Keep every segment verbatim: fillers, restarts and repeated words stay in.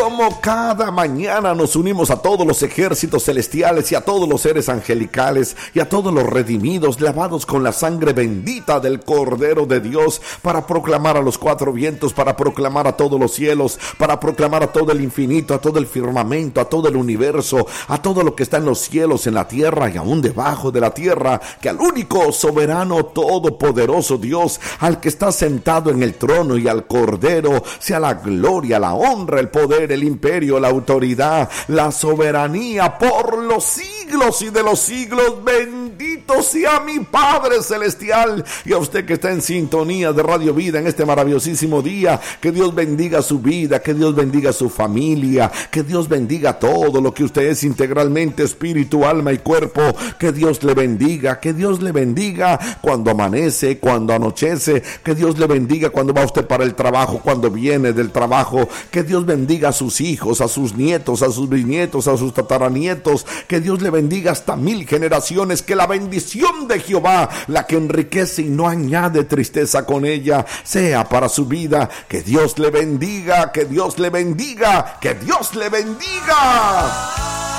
Como cada mañana nos unimos a todos los ejércitos celestiales y a todos los seres angelicales y a todos los redimidos, lavados con la sangre bendita del Cordero de Dios, para proclamar a los cuatro vientos, para proclamar a todos los cielos, para proclamar a todo el infinito, a todo el firmamento, a todo el universo, a todo lo que está en los cielos, en la tierra y aún debajo de la tierra, que al único soberano todopoderoso Dios, al que está sentado en el trono y al Cordero, sea la gloria, la honra, el poder, el imperio, la autoridad, la soberanía por los siglos y de los siglos. Bendito sea mi Padre Celestial, y a usted que está en sintonía de Radio Vida en este maravillosísimo día. Que Dios bendiga su vida, que Dios bendiga su familia, que Dios bendiga todo lo que usted es integralmente, espíritu, alma y cuerpo. Que Dios le bendiga, que Dios le bendiga cuando amanece, cuando anochece. Que Dios le bendiga cuando va usted para el trabajo, cuando viene del trabajo. Que Dios bendiga a sus hijos, a sus nietos, a sus bisnietos, a sus tataranietos. Que Dios le bendiga hasta mil generaciones. Que la bendición de Jehová, la que enriquece y no añade tristeza con ella, sea para su vida. Que Dios le bendiga, que Dios le bendiga, que Dios le bendiga.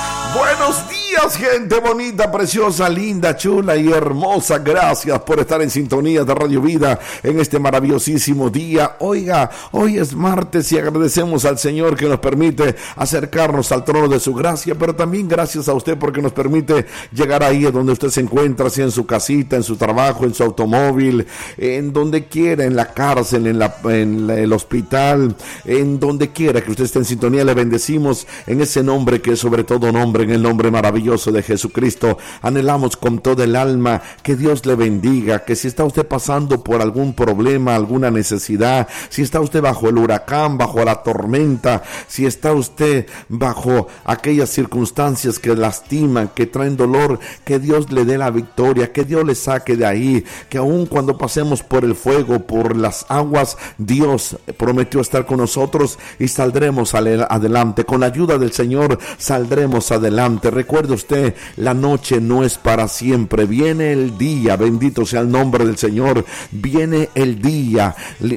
Buenos días, gente bonita, preciosa, linda, chula y hermosa. Gracias por estar en sintonía de Radio Vida en este maravillosísimo día. Oiga, hoy es martes y agradecemos al Señor que nos permite acercarnos al trono de su gracia, pero también gracias a usted porque nos permite llegar ahí donde usted se encuentra, así en su casita, en su trabajo, en su automóvil, en donde quiera, en la cárcel, en, la, en la, el hospital, en donde quiera que usted esté en sintonía. Le bendecimos en ese nombre que es sobre todo nombre, en el nombre maravilloso de Jesucristo. Anhelamos con todo el alma que Dios le bendiga, que si está usted pasando por algún problema, alguna necesidad, si está usted bajo el huracán, bajo la tormenta, si está usted bajo aquellas circunstancias que lastiman, que traen dolor, que Dios le dé la victoria, que Dios le saque de ahí, que aun cuando pasemos por el fuego, por las aguas, Dios prometió estar con nosotros y saldremos adelante. Con la ayuda del Señor saldremos adelante. Recuerde usted, la noche no es para siempre, viene el día, bendito sea el nombre del Señor, viene el día,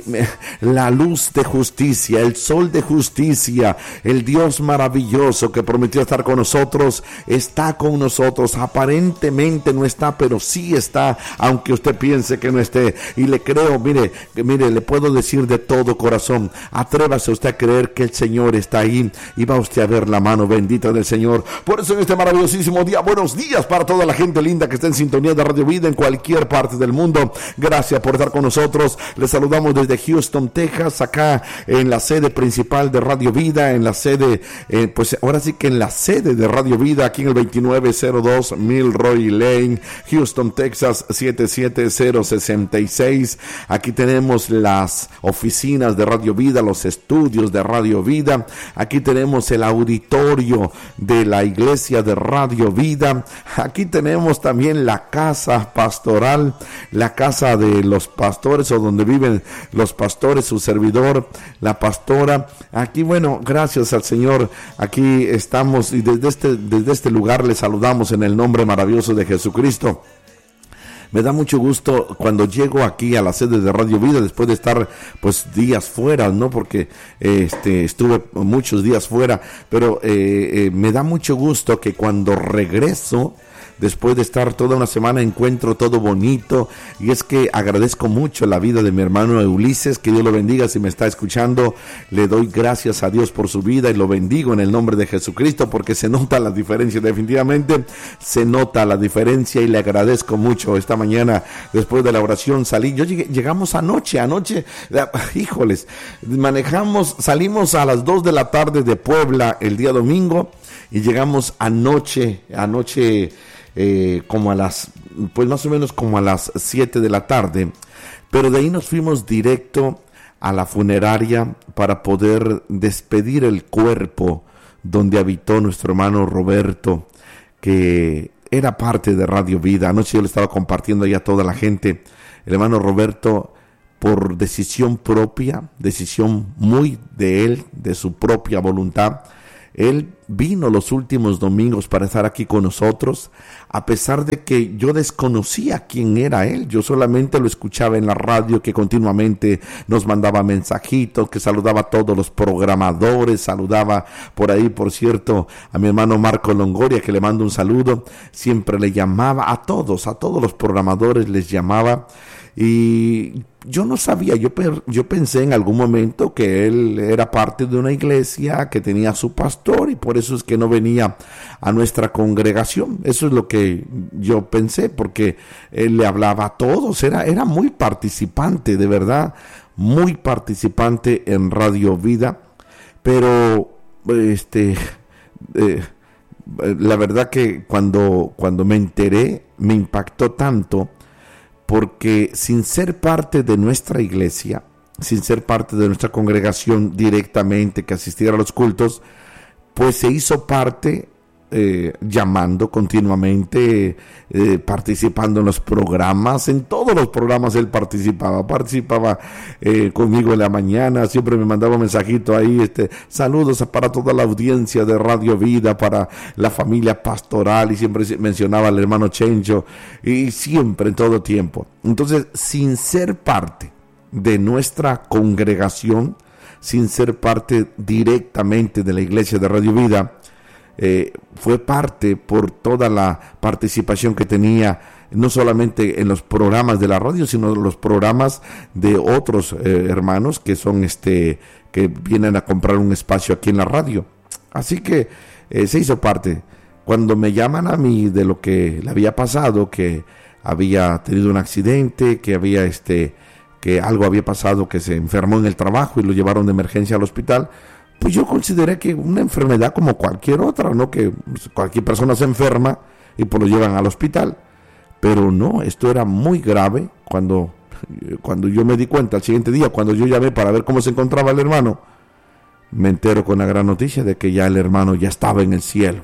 la luz de justicia, el sol de justicia, el Dios maravilloso que prometió estar con nosotros, está con nosotros. Aparentemente no está, pero sí está, aunque usted piense que no esté, y le creo. Mire, mire, le puedo decir de todo corazón, atrévase usted a creer que el Señor está ahí, y va usted a ver la mano bendita del Señor. Por eso en este maravillosísimo día, buenos días para toda la gente linda que está en sintonía de Radio Vida en cualquier parte del mundo. Gracias por estar con nosotros. Les saludamos desde Houston, Texas, acá en la sede principal de Radio Vida, en la sede, eh, pues ahora sí que en la sede de Radio Vida, aquí en el veintinueve cero dos Milroy Lane, Houston, Texas, siete siete cero seis seis. Aquí tenemos las oficinas de Radio Vida, los estudios de Radio Vida. Aquí tenemos el auditorio de la iglesia de Radio Vida. Aquí tenemos también la casa pastoral, la casa de los pastores, o donde viven los pastores, su servidor, la pastora. Aquí, bueno, gracias al Señor, aquí estamos, y desde este, desde este lugar les saludamos en el nombre maravilloso de Jesucristo. Me da mucho gusto cuando llego aquí a la sede de Radio Vida después de estar pues días fuera, ¿no? Porque este estuve muchos días fuera, pero eh, eh, me da mucho gusto que cuando regreso, después de estar toda una semana, encuentro todo bonito. Y es que agradezco mucho la vida de mi hermano Ulises, que Dios lo bendiga si me está escuchando. Le doy gracias a Dios por su vida y lo bendigo en el nombre de Jesucristo, porque se nota la diferencia, definitivamente se nota la diferencia, y le agradezco mucho. Esta mañana, después de la oración, salí, yo llegué, llegamos anoche, anoche, híjoles, manejamos, salimos a las dos de la tarde de Puebla el día domingo, y llegamos anoche, anoche, Eh, como a las, pues más o menos como a las siete de la tarde, pero de ahí nos fuimos directo a la funeraria para poder despedir el cuerpo donde habitó nuestro hermano Roberto, que era parte de Radio Vida. Anoche yo le estaba compartiendo ahí a toda la gente. El hermano Roberto, por decisión propia, decisión muy de él, de su propia voluntad, Él vino los últimos domingos para estar aquí con nosotros, a pesar de que yo desconocía quién era Él. Yo solamente lo escuchaba en la radio, que continuamente nos mandaba mensajitos, que saludaba a todos los programadores, saludaba por ahí, por cierto, a mi hermano Marco Longoria, que le mando un saludo. Siempre le llamaba a todos, a todos los programadores les llamaba. Y yo no sabía, yo, yo pensé en algún momento que él era parte de una iglesia que tenía su pastor y por eso es que no venía a nuestra congregación. Eso es lo que yo pensé, porque él le hablaba a todos, era, era muy participante, de verdad, muy participante en Radio Vida, pero este, eh, la verdad que cuando, cuando me enteré me impactó tanto, porque sin ser parte de nuestra iglesia, sin ser parte de nuestra congregación directamente, que asistiera a los cultos, pues se hizo parte, eh, llamando continuamente, eh, participando en los programas, en todos los programas él participaba, participaba eh, conmigo en la mañana, siempre me mandaba un mensajito ahí, este, saludos para toda la audiencia de Radio Vida, para la familia pastoral, y siempre mencionaba al hermano Chencho, y siempre, en todo tiempo. Entonces, sin ser parte de nuestra congregación, sin ser parte directamente de la iglesia de Radio Vida, Eh, fue parte por toda la participación que tenía, no solamente en los programas de la radio, sino en los programas de otros eh, hermanos que son este que vienen a comprar un espacio aquí en la radio. Así que eh, se hizo parte. Cuando me llaman a mí de lo que le había pasado, que había tenido un accidente, que había este que algo había pasado, que se enfermó en el trabajo y lo llevaron de emergencia al hospital, pues yo consideré que una enfermedad como cualquier otra, ¿no? Que cualquier persona se enferma y pues lo llevan al hospital. Pero no, esto era muy grave. Cuando, cuando yo me di cuenta, al siguiente día, cuando yo llamé para ver cómo se encontraba el hermano, me entero con la gran noticia de que ya el hermano ya estaba en el cielo.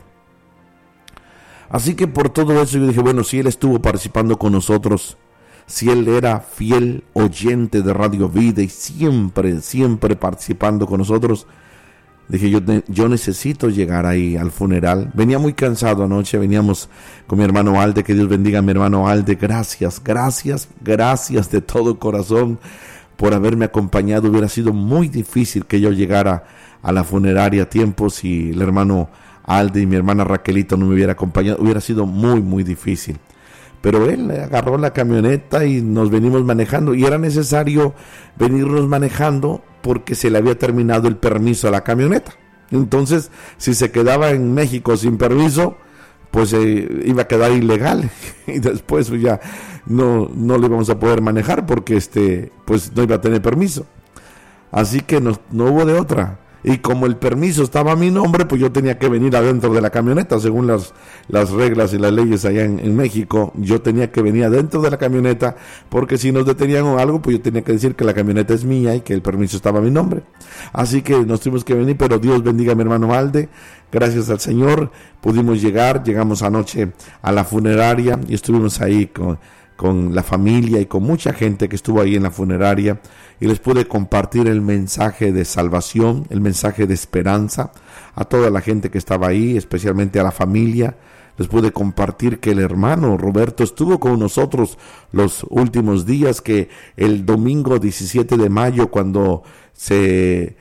Así que por todo eso yo dije, bueno, si él estuvo participando con nosotros, si él era fiel oyente de Radio Vida y siempre, siempre participando con nosotros, dije, yo, yo necesito llegar ahí al funeral. Venía muy cansado anoche, veníamos con mi hermano Alde, que Dios bendiga a mi hermano Alde. Gracias, gracias, gracias de todo corazón por haberme acompañado. Hubiera sido muy difícil que yo llegara a la funeraria a tiempo si el hermano Alde y mi hermana Raquelito no me hubiera acompañado. Hubiera sido muy, muy difícil. Pero él agarró la camioneta y nos venimos manejando. Y era necesario venirnos manejando porque se le había terminado el permiso a la camioneta. Entonces, si se quedaba en México sin permiso, pues eh, iba a quedar ilegal. Y después pues, ya no, no le íbamos a poder manejar porque este, pues no iba a tener permiso. Así que no, no hubo de otra. Y como el permiso estaba a mi nombre, pues yo tenía que venir adentro de la camioneta, según las, las reglas y las leyes allá en, en México. Yo tenía que venir adentro de la camioneta, porque si nos detenían o algo, pues yo tenía que decir que la camioneta es mía y que el permiso estaba a mi nombre. Así que nos tuvimos que venir, pero Dios bendiga a mi hermano Alde. Gracias al Señor pudimos llegar, llegamos anoche a la funeraria y estuvimos ahí con... con la familia y con mucha gente que estuvo ahí en la funeraria, y les pude compartir el mensaje de salvación, el mensaje de esperanza a toda la gente que estaba ahí, especialmente a la familia. Les pude compartir que el hermano Roberto estuvo con nosotros los últimos días, que el domingo diecisiete de mayo, cuando se,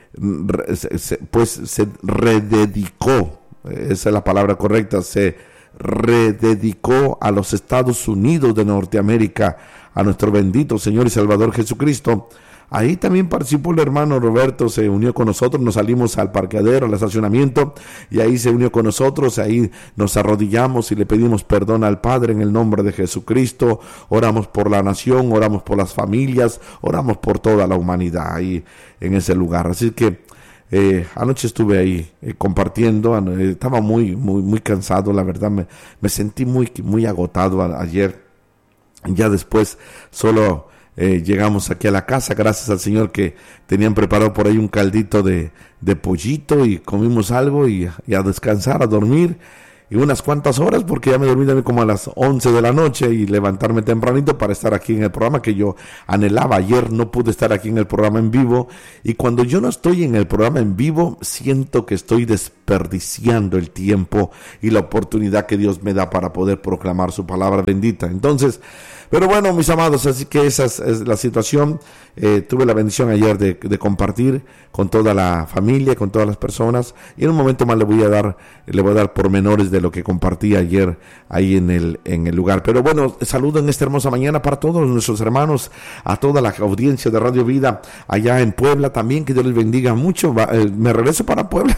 se pues se rededicó, esa es la palabra correcta, se rededicó a los Estados Unidos de Norteamérica, a nuestro bendito Señor y Salvador Jesucristo. Ahí también participó el hermano Roberto, se unió con nosotros, nos salimos al parqueadero, al estacionamiento, y ahí se unió con nosotros, ahí nos arrodillamos y le pedimos perdón al Padre en el nombre de Jesucristo. Oramos por la nación, oramos por las familias, oramos por toda la humanidad ahí en ese lugar. Así que Eh, anoche estuve ahí eh, compartiendo, eh, estaba muy, muy, muy cansado, la verdad, me, me sentí muy, muy agotado a, ayer. Ya después solo eh, llegamos aquí a la casa, gracias al Señor que tenían preparado por ahí un caldito de, de pollito, y comimos algo y, y a descansar, a dormir. y unas cuantas horas, porque ya me dormí también como a las once de la noche y levantarme tempranito para estar aquí en el programa que yo anhelaba. Ayer no pude estar aquí en el programa en vivo, y cuando yo no estoy en el programa en vivo, siento que estoy desperdiciando el tiempo y la oportunidad que Dios me da para poder proclamar su palabra bendita. Entonces, pero bueno, mis amados, así que esa es, es la situación. Eh, tuve la bendición ayer de, de compartir con toda la familia, con todas las personas, y en un momento más le voy a dar, le voy a dar pormenores de lo que compartí ayer ahí en el, en el lugar. Pero bueno, saludo en esta hermosa mañana para todos nuestros hermanos, a toda la audiencia de Radio Vida allá en Puebla también, que Dios les bendiga mucho. Va, eh, me regreso para Puebla,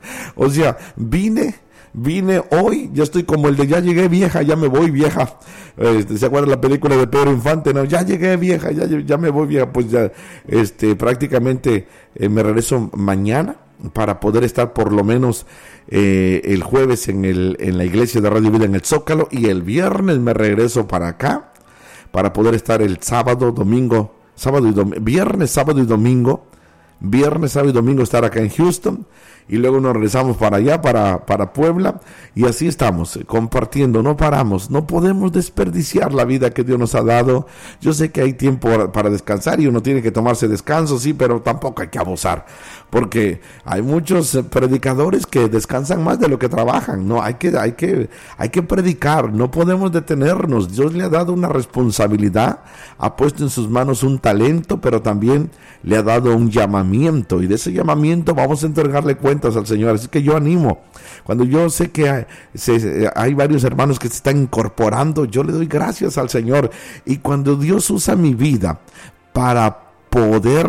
o sea, vine... Vine hoy, ya estoy como el de ya llegué vieja, ya me voy vieja. Este, ¿se acuerdan la película de Pedro Infante? No, ya llegué vieja, ya, ya me voy vieja. Pues ya, este, prácticamente eh, me regreso mañana para poder estar por lo menos eh, el jueves en el en la iglesia de Radio Vida en el Zócalo, y el viernes me regreso para acá para poder estar el sábado, domingo, sábado y domingo, viernes, sábado y domingo, viernes, sábado y domingo estar acá en Houston. Y luego nos regresamos para allá, para, para Puebla, y así estamos, compartiendo, no paramos, no podemos desperdiciar la vida que Dios nos ha dado. Yo sé que hay tiempo para descansar y uno tiene que tomarse descanso, sí, pero tampoco hay que abusar, porque hay muchos predicadores que descansan más de lo que trabajan. No, hay que, hay que, hay que predicar, no podemos detenernos. Dios le ha dado una responsabilidad, ha puesto en sus manos un talento, pero también le ha dado un llamamiento, y de ese llamamiento vamos a entregarle cuenta al Señor. Así que yo animo, cuando yo sé que hay, se, hay varios hermanos que se están incorporando, yo le doy gracias al Señor. Y cuando Dios usa mi vida para poder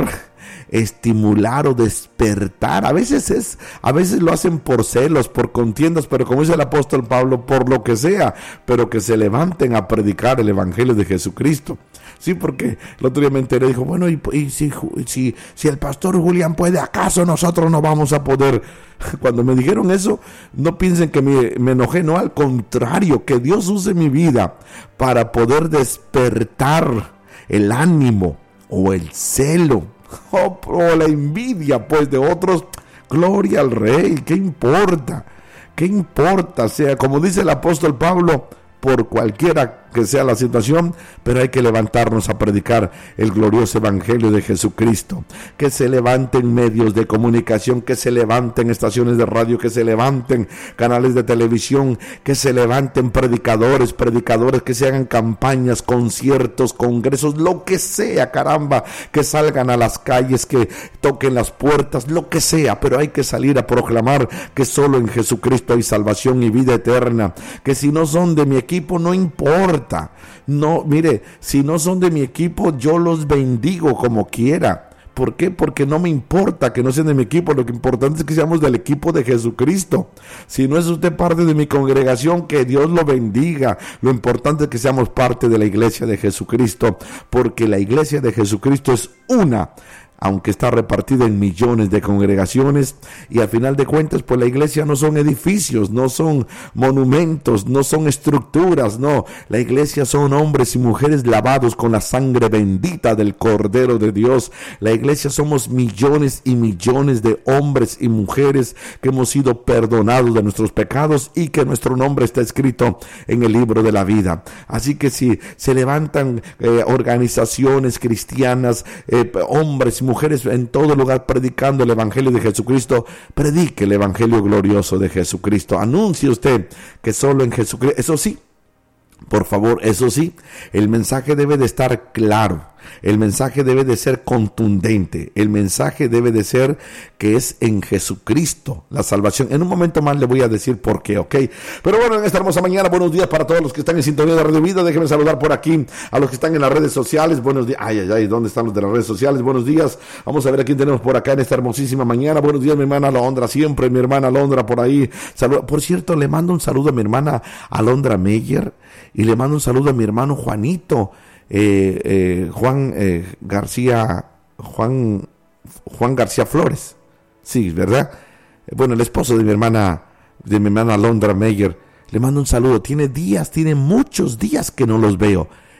estimular o despertar, a veces es, a veces lo hacen por celos, por contiendas, pero como dice el apóstol Pablo, por lo que sea, pero que se levanten a predicar el evangelio de Jesucristo. Sí, porque el otro día me enteré, dijo, bueno, y, y si, si, si el pastor Julián puede, ¿acaso nosotros no vamos a poder? Cuando me dijeron eso, no piensen que me, me enojé, no, al contrario, que Dios use mi vida para poder despertar el ánimo o el celo o, o la envidia, pues, de otros. Gloria al Rey, ¿qué importa? ¿Qué importa? O sea, como dice el apóstol Pablo, por cualquiera que sea la situación, pero hay que levantarnos a predicar el glorioso evangelio de Jesucristo. Que se levanten medios de comunicación, que se levanten estaciones de radio, que se levanten canales de televisión, que se levanten predicadores, predicadores, que se hagan campañas, conciertos, congresos, lo que sea, caramba, que salgan a las calles, que toquen las puertas, lo que sea, pero hay que salir a proclamar que solo en Jesucristo hay salvación y vida eterna. Que si no son de mi equipo, no importa. No, mire, si no son de mi equipo, yo los bendigo como quiera. ¿Por qué? Porque no me importa que no sean de mi equipo. Lo que importante es que seamos del equipo de Jesucristo. Si no es usted parte de mi congregación, que Dios lo bendiga. Lo importante es que seamos parte de la iglesia de Jesucristo, porque la iglesia de Jesucristo es una, aunque está repartida en millones de congregaciones, y al final de cuentas, pues la iglesia no son edificios, no son monumentos, no son estructuras, no, la iglesia son hombres y mujeres lavados con la sangre bendita del Cordero de Dios. La iglesia somos millones y millones de hombres y mujeres que hemos sido perdonados de nuestros pecados y que nuestro nombre está escrito en el libro de la vida. Así que si se levantan eh, organizaciones cristianas, eh, hombres y mujeres en todo lugar predicando el evangelio de Jesucristo, predique el evangelio glorioso de Jesucristo. Anuncie usted que solo en Jesucristo, eso sí, por favor, eso sí, el mensaje debe de estar claro. El mensaje debe de ser contundente. El mensaje debe de ser que es en Jesucristo la salvación. En un momento más le voy a decir por qué, ¿ok? Pero bueno, en esta hermosa mañana, buenos días para todos los que están en sintonía de Radio Vida. Déjenme saludar por aquí a los que están en las redes sociales. Buenos días. Ay, ay, ay, ¿dónde están los de las redes sociales? Buenos días. Vamos a ver a quién tenemos por acá en esta hermosísima mañana. Buenos días, mi hermana Alondra. Siempre mi hermana Alondra por ahí. Saluda. Por cierto, le mando un saludo a mi hermana Alondra Meyer y le mando un saludo a mi hermano Juanito. Eh, eh, Juan eh, García Juan Juan García Flores, sí, ¿verdad? Bueno, el esposo de mi hermana de mi hermana Alondra Meyer, le mando un saludo. Tiene días, tiene muchos días que no los veo,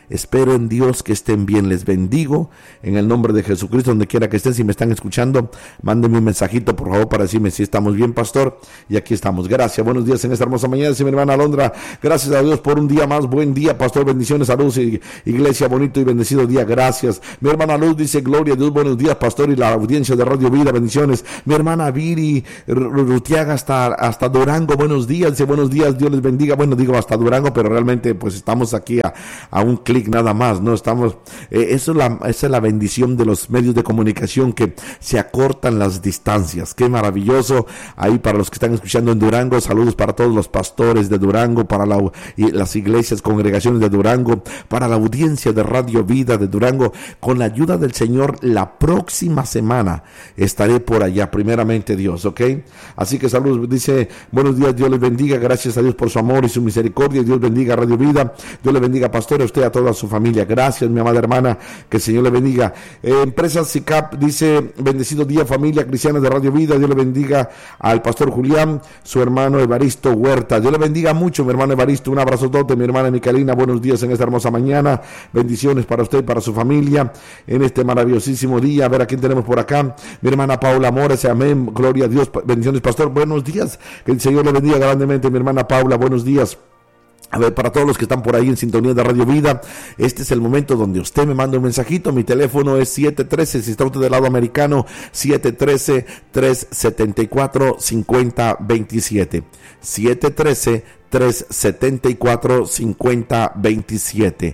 Espero en Dios que estén bien. Les bendigo en el nombre de Jesucristo, donde quiera que estén. Si me están escuchando, mándenme un mensajito, por favor, para decirme si estamos bien, pastor. Y aquí estamos. Gracias. Buenos días en esta hermosa mañana. Dice mi hermana Alondra, gracias a Dios por un día más. Buen día, pastor. Bendiciones, saludos, iglesia, bonito y bendecido día. Gracias. Mi hermana Luz dice, gloria a Dios, buenos días, pastor, y la audiencia de Radio Vida. Bendiciones. Mi hermana Viri Rutiaga hasta, hasta Durango. Buenos días. Dice, buenos días. Dios les bendiga. Bueno, digo hasta Durango, pero realmente pues estamos aquí a, a un clic nada más, ¿no? Estamos, eh, eso es la, esa es la bendición de los medios de comunicación, que se acortan las distancias. Qué maravilloso. Ahí para los que están escuchando en Durango, saludos para todos los pastores de Durango, para la, y las iglesias, congregaciones de Durango, para la audiencia de Radio Vida de Durango. Con la ayuda del Señor, la próxima semana estaré por allá, primeramente Dios, ¿ok? Así que saludos, dice, buenos días, Dios les bendiga, gracias a Dios por su amor y su misericordia. Dios bendiga Radio Vida, Dios le bendiga, pastor, a usted, a toda su familia. Gracias, mi amada hermana, que el Señor le bendiga. Eh, Empresa S I C A P dice, bendecido día, familia cristiana de Radio Vida. Dios le bendiga al pastor Julián, su hermano Evaristo Huerta. Dios le bendiga mucho, mi hermano Evaristo. Un abrazo tote, mi hermana Micaelina. Buenos días en esta hermosa mañana. Bendiciones para usted y para su familia en este maravillosísimo día. A ver a quién tenemos por acá. Mi hermana Paula Mores, amén. Gloria a Dios. Bendiciones, pastor. Buenos días. Que el Señor le bendiga grandemente, mi hermana Paula. Buenos días. A ver, para todos los que están por ahí en sintonía de Radio Vida, este es el momento donde usted me manda un mensajito. Mi teléfono es siete uno tres, si está usted del lado americano, siete uno tres, tres siete cuatro, cinco cero dos siete. siete uno tres, tres siete cuatro, cinco cero dos siete.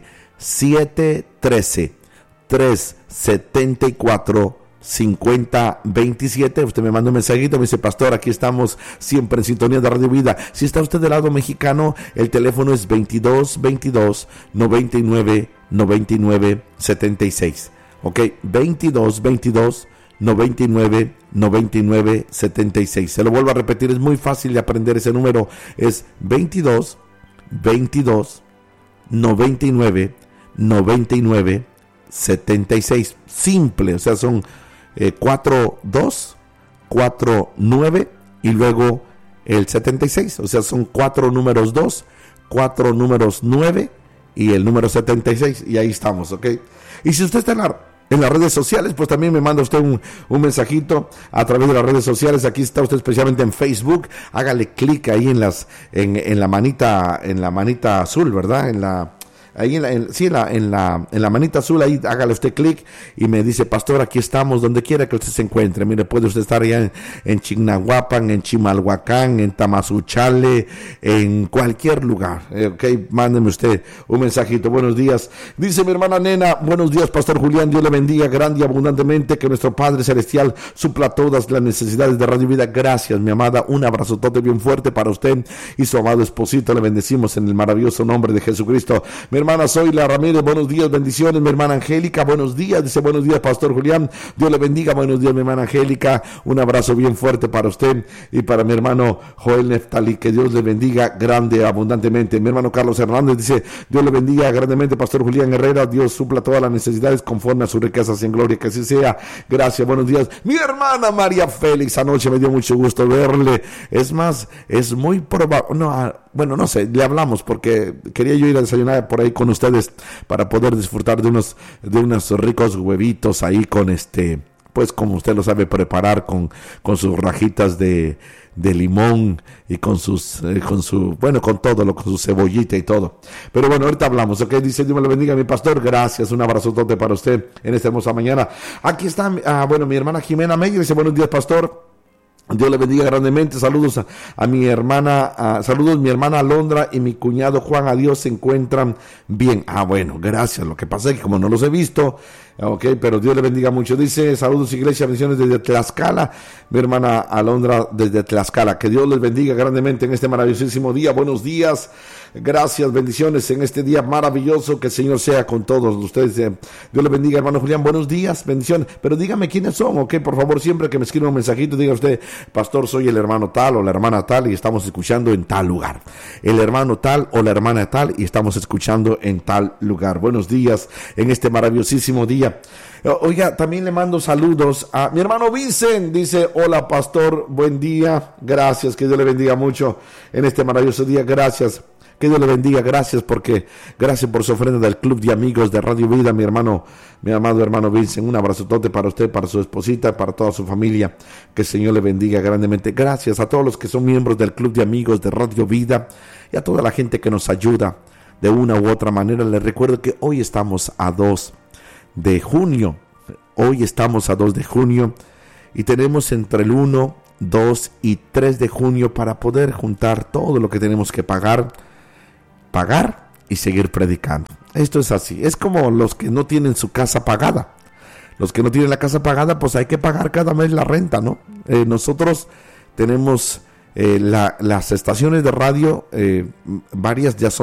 siete uno tres, tres siete cuatro, cinco cero dos siete. Usted me manda un mensajito, me dice, pastor, aquí estamos siempre en sintonía de Radio Vida. Si está usted del lado mexicano, el teléfono es veintidós veintidós, noventa y nueve, noventa y nueve, setenta y seis. Ok, veintidós veintidós, noventa y nueve, noventa y nueve, setenta y seis. Se lo vuelvo a repetir, es muy fácil de aprender ese número. Es veintidós veintidós, noventa y nueve, noventa y nueve, setenta y seis. Simple, o sea, son Eh, cuatro dos, cuatro nueve y luego el setenta y seis, o sea, son cuatro números dos, cuatro números nueve y el número setenta y seis, y ahí estamos, ¿ok? Y si usted está en, la, en las redes sociales, pues también me manda usted un, un mensajito a través de las redes sociales. Aquí está usted especialmente en Facebook, hágale clic ahí en las en, en la manita en la manita azul, ¿verdad? En la Ahí en la, en, sí, en la, en la, en la manita azul, ahí hágale usted clic y me dice, pastor, aquí estamos, donde quiera que usted se encuentre. Mire, puede usted estar allá en, en Chignahuapan, en Chimalhuacán, en Tamazunchale, en cualquier lugar. Eh, ok, mándeme usted un mensajito. Buenos días. Dice mi hermana Nena, buenos días, pastor Julián, Dios le bendiga grande y abundantemente, que nuestro Padre Celestial supla todas las necesidades de Radio Vida. Gracias, mi amada. Un abrazotote bien fuerte para usted y su amado esposito. Le bendecimos en el maravilloso nombre de Jesucristo. Mi hermana Zoila Ramírez, buenos días, bendiciones. Mi hermana Angélica, buenos días, dice, buenos días, pastor Julián, Dios le bendiga. Buenos días, mi hermana Angélica, un abrazo bien fuerte para usted y para mi hermano Joel Neftali, que Dios le bendiga grande, abundantemente. Mi hermano Carlos Hernández dice, Dios le bendiga grandemente, pastor Julián Herrera, Dios supla todas las necesidades conforme a sus riquezas en gloria, que así sea. Gracias, buenos días. Mi hermana María Félix, anoche me dio mucho gusto verle. Es más, es muy probable, no, bueno, no sé, le hablamos porque quería yo ir a desayunar por ahí con ustedes para poder disfrutar de unos de unos ricos huevitos ahí con este, pues como usted lo sabe preparar, con con sus rajitas de de limón y con sus eh, con su bueno con todo lo con su cebollita y todo. Pero bueno, ahorita hablamos, ok. Dice, Dios me lo bendiga, mi pastor. Gracias, un abrazotote para usted en esta hermosa mañana. Aquí está, ah, bueno, mi hermana Jimena Meyer dice, buenos días, pastor. Dios le bendiga grandemente. Saludos a, a mi hermana, a, saludos mi hermana Alondra y mi cuñado Juan. A Dios se encuentran bien. Ah, bueno, gracias. Lo que pasa es que como no los he visto, ok, pero Dios le bendiga mucho. Dice, saludos iglesia, bendiciones desde Tlaxcala. Mi hermana Alondra desde Tlaxcala. Que Dios les bendiga grandemente en este maravillosísimo día. Buenos días. Gracias, bendiciones en este día maravilloso. Que el Señor sea con todos ustedes. Dios les bendiga, hermano Julián. Buenos días, bendiciones. Pero dígame quiénes son, ok, por favor, siempre que me escriba un mensajito, diga usted, pastor, soy el hermano tal o la hermana tal y estamos escuchando en tal lugar. El hermano tal o la hermana tal y estamos escuchando en tal lugar. Buenos días en este maravillosísimo día. día. Oiga, también le mando saludos a mi hermano Vincent. Dice, hola pastor, buen día. Gracias, que Dios le bendiga mucho en este maravilloso día. Gracias, que Dios le bendiga. Gracias porque, gracias por su ofrenda del Club de Amigos de Radio Vida, mi hermano, mi amado hermano Vincent. Un abrazotote para usted, para su esposita, para toda su familia. Que el Señor le bendiga grandemente. Gracias a todos los que son miembros del Club de Amigos de Radio Vida y a toda la gente que nos ayuda de una u otra manera. Les recuerdo que hoy estamos a dos de junio. Hoy estamos a dos de junio y tenemos entre el uno, dos y tres de junio para poder juntar todo lo que tenemos que pagar, pagar y seguir predicando. Esto es así, es como los que no tienen su casa pagada. Los que no tienen la casa pagada, pues hay que pagar cada mes la renta, ¿no? Eh, nosotros tenemos eh, la, las estaciones de radio, eh, varias ya son